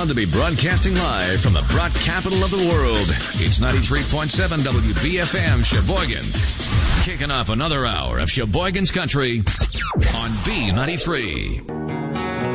proud to be broadcasting live from the broad capital of the world. It's 93.7 WBFM Sheboygan. Kicking off another hour of Sheboygan's Country on B93.